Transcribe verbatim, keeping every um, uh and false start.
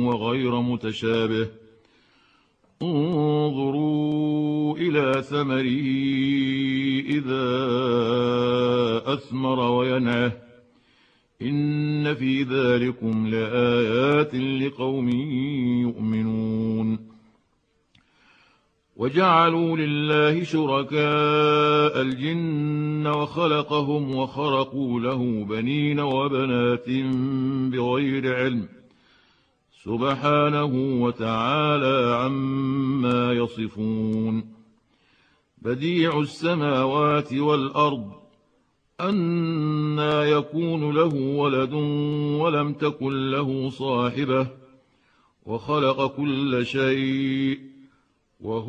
وغير متشابه. انظروا إلى ثمره إذا أثمر وينعه إن في ذلكم لآيات لقوم يؤمنون. وجعلوا لله شركاء الجن وخلقهم وخرقوا له بنين وبنات بغير علم سبحانه وتعالى عما يصفون. بديع السماوات والأرض أنى يكون له ولد ولم تكن له صاحبة وخلق كل شيء وهو